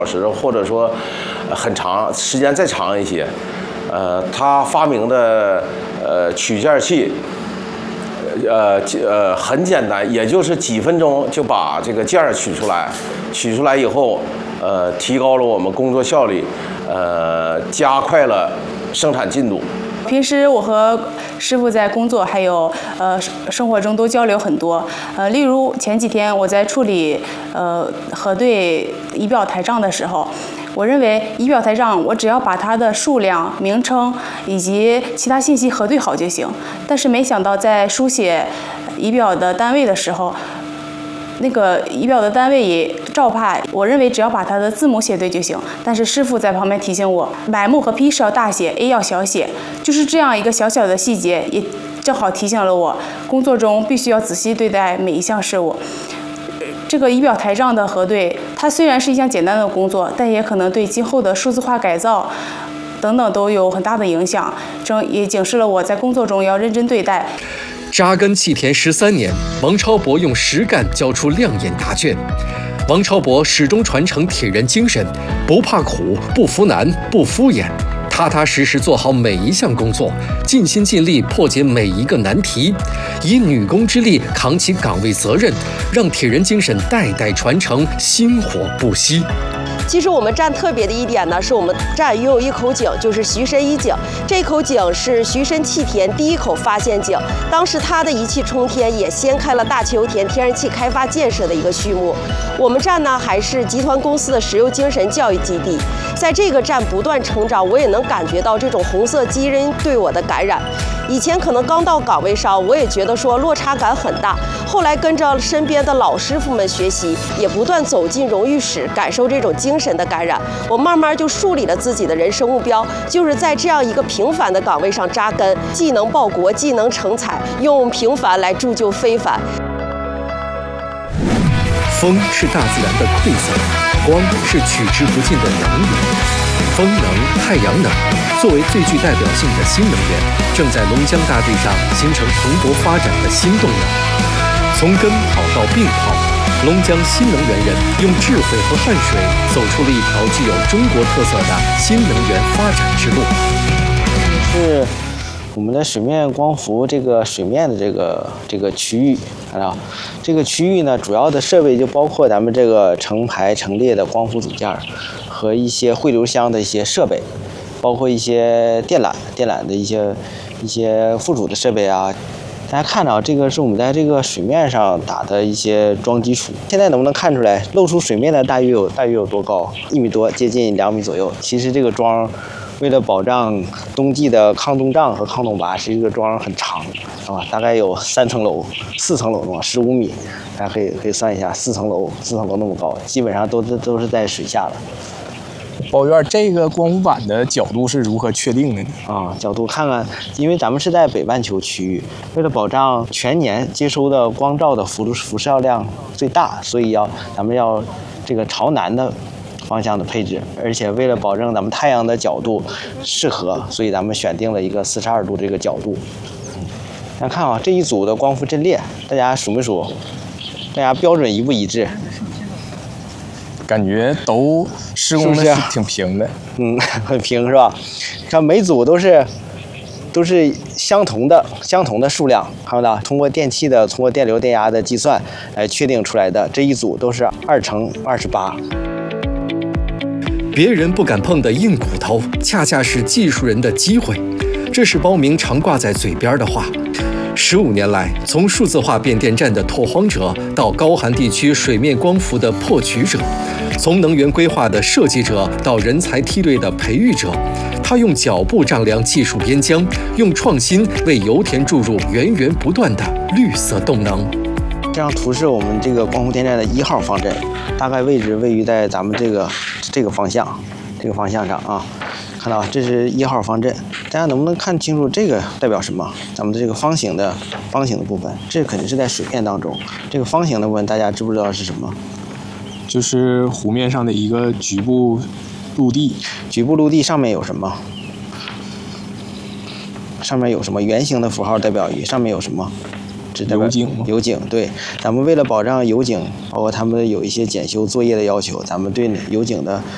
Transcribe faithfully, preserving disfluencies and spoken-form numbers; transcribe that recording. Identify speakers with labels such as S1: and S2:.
S1: 小时，或者说很长时间再长一些。呃，他发明的呃取件器，呃呃很简单，也就是几分钟就把这个件儿取出来。取出来以后，呃，提高了我们工作效率，呃，加快了生产进度。
S2: 平时我和师傅在工作还有呃生活中都交流很多，呃，例如前几天我在处理呃核对仪表台账的时候，我认为仪表台账我只要把它的数量、名称以及其他信息核对好就行，但是没想到在书写仪表的单位的时候，那个仪表的单位也照怕，我认为只要把它的字母写对就行。但是师傅在旁边提醒我，买目和 P 是要大写 ，A 要小写，就是这样一个小小的细节，也正好提醒了我，工作中必须要仔细对待每一项事物。这个仪表台账的核对，它虽然是一项简单的工作，但也可能对今后的数字化改造等等都有很大的影响，这也警示了我在工作中要认真对待。
S3: 扎根气田十三年，王超博用实干交出亮眼答卷。王超博始终传承铁人精神，不怕苦，不服难，不敷衍，踏踏实实做好每一项工作，尽心尽力破解每一个难题，以女工之力扛起岗位责任，让铁人精神代代传承，薪火不息。
S4: 其实我们站特别的一点呢，是我们站拥有一口井，就是徐申一井。这口井是徐申气田第一口发现井，当时他的一气冲天，也掀开了大邱田天然气开发建设的一个序幕。我们站呢，还是集团公司的石油精神教育基地，在这个站不断成长，我也能感觉到这种红色基因对我的感染。以前可能刚到岗位上，我也觉得说落差感很大。后来跟着身边的老师傅们学习，也不断走进荣誉室，感受这种精神的感染。我慢慢就树立了自己的人生目标，就是在这样一个平凡的岗位上扎根，既能报国，既能成才，用平凡来铸就非凡。
S3: 风是大自然的馈赠，光是取之不尽的能源。风能、太阳能作为最具代表性的新能源，正在龙江大地上形成蓬勃发展的新动能。从根跑到并跑，龙江新能源人用智慧和汗水走出了一条具有中国特色的新能源发展之路。
S5: 是我们的水面光伏这个水面的这个这个区域，看到这个区域呢，主要的设备就包括咱们这个成排成列的光伏组件和一些汇流箱的一些设备，包括一些电缆、电缆的一些一些附属的设备啊。大家看到这个是我们在这个水面上打的一些桩基础，现在能不能看出来露出水面的大约有大约有多高？一米多，接近两米左右。其实这个桩为了保障冬季的抗冻胀和抗冻拔，是一个桩很长，啊，大概有三层楼、四层楼嘛，十五米，大家可以可以算一下，四层楼，四层楼那么高，基本上都都都是在水下了。
S6: 包院这个光伏板的角度是如何确定的呢？
S5: 啊，角度看看，因为咱们是在北半球区域，为了保障全年接收的光照的辐辐射量最大，所以要咱们要这个朝南的方向的配置，而且为了保证咱们太阳的角度适合，所以咱们选定了一个四十二度这个角度。嗯，大家看啊，这一组的光伏阵列，大家数没数？大家标准一不一致？
S6: 感觉都施工的挺平的，
S5: 嗯，很平是吧？看每组都是都是相同的相同的数量，看到通过电器的通过电流电压的计算来确定出来的，这一组都是二乘二十八。
S3: 别人不敢碰的硬骨头，恰恰是技术人的机会。这是包明常挂在嘴边的话。十五年来，从数字化变电站的拓荒者，到高寒地区水面光伏的破局者，从能源规划的设计者到人才梯队的培育者，他用脚步丈量技术边疆，用创新为油田注入源源不断的绿色动能。
S5: 这张图是我们这个光伏电站的一号方阵，大概位置位于在咱们这个这个方向，这个方向上啊。看到这是一号方阵，大家能不能看清楚这个代表什么？咱们的这个方形的方形的部分，这肯定是在水面当中。这个方形的部分，大家知不知道是什么？
S6: 就是湖面上的一个局部陆地。
S5: 局部陆地上面有什么？上面有什么？圆形的符号代表于上面有什么？
S6: 油井。
S5: 油井，对，咱们为了保障油井，包括他们有一些检修作业的要求，咱们对油井的